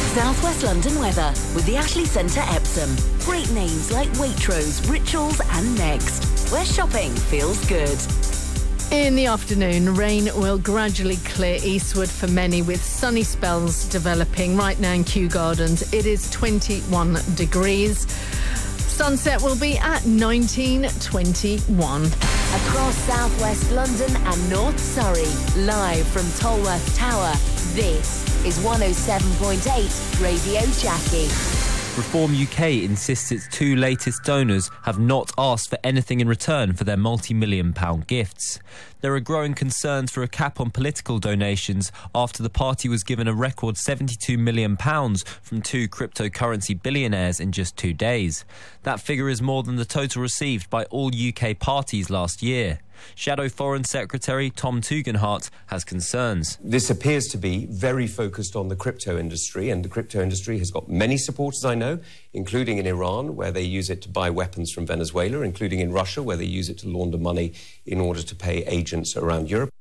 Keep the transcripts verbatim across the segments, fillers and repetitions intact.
South West London weather with the Ashley Centre Epsom. Great names like Waitrose, Rituals and Next, where shopping feels good. In the afternoon, rain will gradually clear eastward for many, with sunny spells developing. Right now in Kew Gardens, it is twenty-one degrees. Sunset will be at nineteen twenty-one. Across South West London and North Surrey, live from Tolworth Tower, this is one oh seven point eight Radio Jackie. Reform U K insists its two latest donors have not asked for anything in return for their multi-million pound gifts. There are growing concerns for a cap on political donations after the party was given a record seventy-two million pounds from two cryptocurrency billionaires in just two days. That figure is more than the total received by all U K parties last year. Shadow Foreign Secretary Tom Tugendhat has concerns. This appears to be very focused on the crypto industry, and the crypto industry has got many supporters, I know, including in Iran, where they use it to buy weapons from Venezuela, including in Russia, where they use it to launder money in order to pay agents around Europe.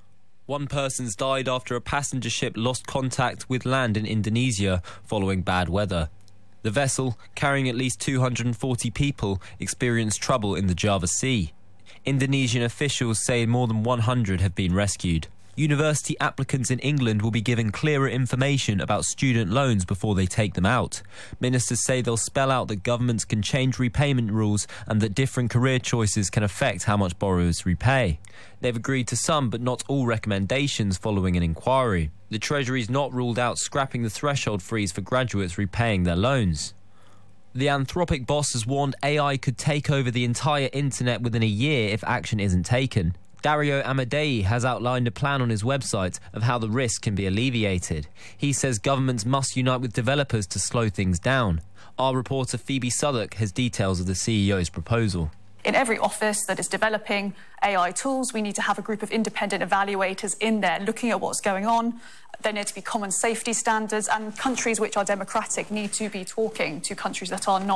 One person's died after a passenger ship lost contact with land in Indonesia following bad weather. The vessel, carrying at least two hundred forty people, experienced trouble in the Java Sea. Indonesian officials say more than one hundred have been rescued. University applicants in England will be given clearer information about student loans before they take them out. Ministers say they'll spell out that governments can change repayment rules and that different career choices can affect how much borrowers repay. They've agreed to some but not all recommendations following an inquiry. The Treasury's not ruled out scrapping the threshold freeze for graduates repaying their loans. The Anthropic boss has warned A I could take over the entire internet within a year if action isn't taken. Dario Amodei has outlined a plan on his website of how the risk can be alleviated. He says governments must unite with developers to slow things down. Our reporter Phoebe Southwark has details of the C E O's proposal. In every office that is developing A I tools, we need to have a group of independent evaluators in there looking at what's going on. There need to be common safety standards, and countries which are democratic need to be talking to countries that are not.